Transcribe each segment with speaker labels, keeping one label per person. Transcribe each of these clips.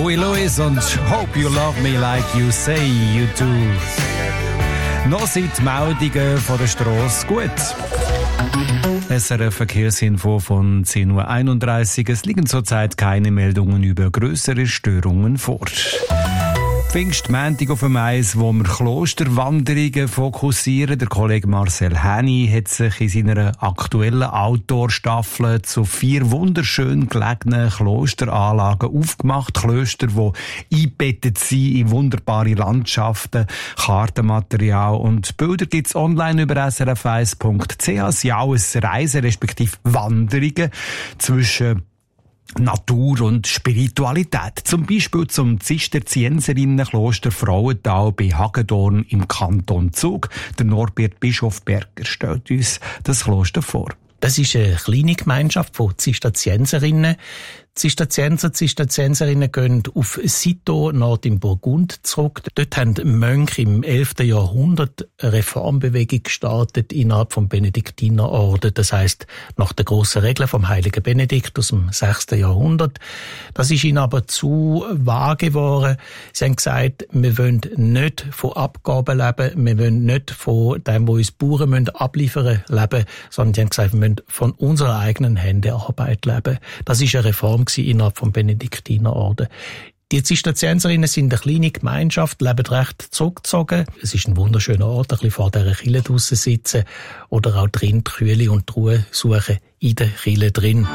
Speaker 1: Louis Lewis und Hope You Love Me Like You Say You Do. Noch sind die Meldungen von der Strasse gut. SRF Verkehrsinfo von 10.31 Uhr. Es liegen zurzeit keine Meldungen über grössere Störungen vor. Pfingstmontag auf dem Eis, wo wir Klosterwanderungen fokussieren. Der Kollege Marcel Häni hat sich in seiner aktuellen Outdoor-Staffel zu 4 wunderschön gelegenen Klosteranlagen aufgemacht. Klöster, die eingebettet sind in wunderbare Landschaften, Kartenmaterial und Bilder gibt's online über srf1.ch. Es sind alles Reisen, respektive Wanderungen zwischen Natur und Spiritualität. Zum Beispiel zum Zisterzienserinnenkloster Frauental bei Hagedorn im Kanton Zug. Der Norbert Bischofberger stellt uns das Kloster vor.
Speaker 2: Das ist eine kleine Gemeinschaft von Zisterzienserinnen. Zisterzienserinnen gehen auf Citeaux, Nord im Burgund zurück. Dort haben Mönche im 11. Jahrhundert eine Reformbewegung gestartet innerhalb vom Benediktinerorden. Das heisst, nach der grossen Regel vom heiligen Benedikt aus dem 6. Jahrhundert. Das ist ihnen aber zu vage geworden. Sie haben gesagt, wir wollen nicht von Abgaben leben, wir wollen nicht von dem, was uns Bauern abliefern müssen, leben, sondern sie haben gesagt, wir wollen von unserer eigenen Hände Arbeit leben. Das ist eine Reform innerhalb vom Benediktinerorden. Die Zisterzienserinnen sind eine kleine Gemeinschaft, leben recht zurückgezogen. Es ist ein wunderschöner Ort, ein bisschen vor dieser Kirche draussen sitzen oder auch drin die Kühle und die Ruhe suchen in der Kirche drin.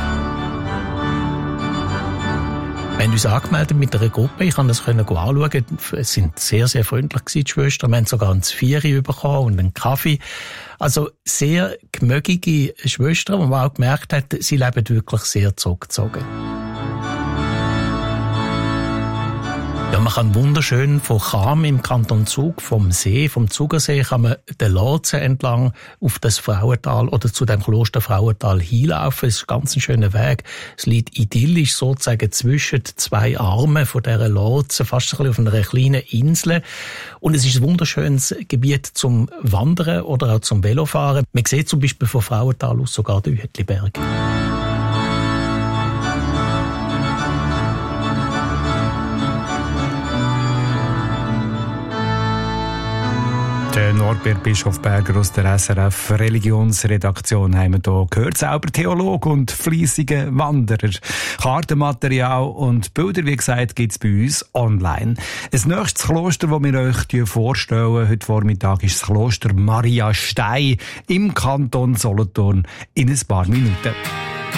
Speaker 2: Wir haben uns angemeldet mit einer Gruppe, ich konnte das anschauen. Es sind sehr, sehr freundlich gewesen, die Schwestern. Wir haben sogar ein Zvieri bekommen und einen Kaffee. Also sehr gemögige Schwestern, wo man auch gemerkt hat, sie leben wirklich sehr zurückgezogen. Ja, man kann wunderschön von Cham im Kanton Zug, vom Zugersee, kann man den Lotsen entlang auf das Frauental oder zu dem Kloster Frauental hinlaufen. Es ist ein ganz schöner Weg. Es liegt idyllisch sozusagen zwischen 2 Armen von dieser Lotsen, fast ein bisschen auf einer kleinen Insel. Und es ist ein wunderschönes Gebiet zum Wandern oder auch zum Velofahren. Man sieht zum Beispiel von Frauental aus sogar den Uetliberg.
Speaker 1: Der Norbert Bischofberger aus der SRF Religionsredaktion haben wir hier gehört. Selber Theologe und fleissiger Wanderer. Kartenmaterial und Bilder, wie gesagt, gibt es bei uns online. Ein nächstes Kloster, das wir euch vorstellen heute Vormittag, ist das Kloster Maria Stein im Kanton Solothurn in ein paar Minuten.